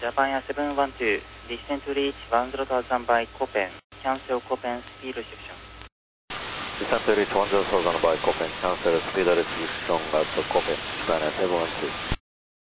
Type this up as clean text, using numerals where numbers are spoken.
Japan Air 712, descent to reach 10,000 by Copen, cancel Copen speed restriction. Descent to reach 10,000 by Copen, cancel speed restriction at Copen, Japan Air 712.